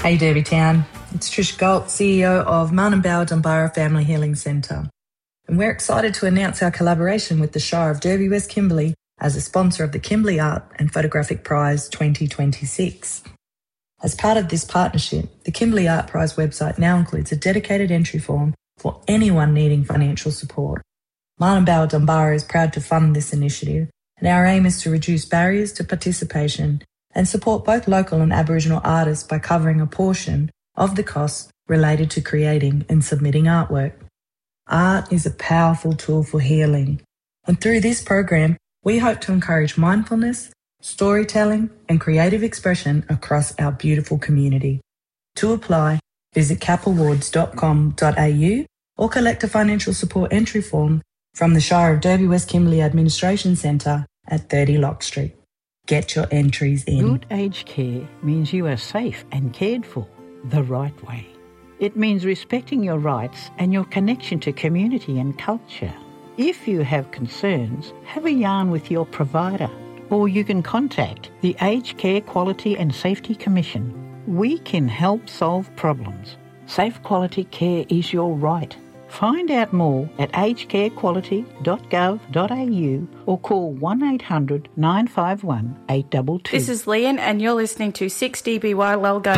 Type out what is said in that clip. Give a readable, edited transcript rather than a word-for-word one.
Hey Derby Town, it's Trish Galt, CEO of Marnborough Dunbarra Family Healing Centre. And we're excited to announce our collaboration with the Shire of Derby West Kimberley as a sponsor of the Kimberley Art and Photographic Prize 2026. As part of this partnership, the Kimberley Art Prize website now includes a dedicated entry form for anyone needing financial support. Marnborough Dunbarra is proud to fund this initiative, and our aim is to reduce barriers to participation and support both local and Aboriginal artists by covering a portion of the costs related to creating and submitting artwork. Art is a powerful tool for healing, and through this program, we hope to encourage mindfulness, storytelling and creative expression across our beautiful community. To apply, visit capawards.com.au or collect a financial support entry form from the Shire of Derby West Kimberley Administration Centre at 30 Lock Street. Get your entries in. Good aged care means you are safe and cared for the right way. It means respecting your rights and your connection to community and culture. If you have concerns, have a yarn with your provider, or you can contact the Aged Care Quality and Safety Commission. We can help solve problems. Safe quality care is your right. Find out more at agedcarequality.gov.au or call 1800 951 822. This is Leanne and you're listening to 6DBY Lulgo.